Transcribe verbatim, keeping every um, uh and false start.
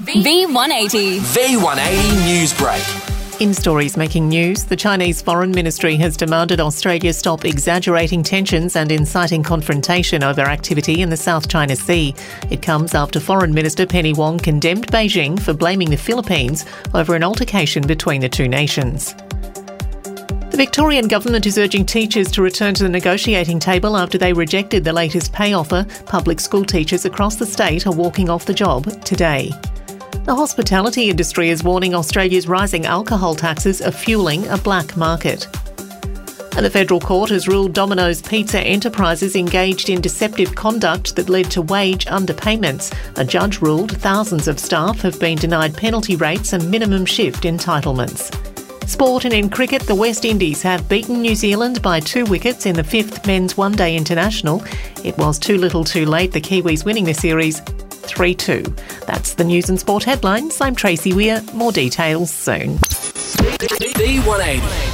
V one eighty. V one eighty Newsbreak. In stories making news, the Chinese Foreign Ministry has demanded Australia stop exaggerating tensions and inciting confrontation over activity in the South China Sea. It comes after Foreign Minister Penny Wong condemned Beijing for blaming the Philippines over an altercation between the two nations. The Victorian government is urging teachers to return to the negotiating table after they rejected the latest pay offer. Public school teachers across the state are walking off the job today. The hospitality industry is warning Australia's rising alcohol taxes are fuelling a black market. And the federal court has ruled Domino's Pizza Enterprises engaged in deceptive conduct that led to wage underpayments. A judge ruled thousands of staff have been denied penalty rates and minimum shift entitlements. Sport, and in cricket, the West Indies have beaten New Zealand by two wickets in the fifth Men's One Day International. It was too little too late, the Kiwis winning the series three two. That's the news and sport headlines. I'm Tracy Weir. More details soon. V one eighty.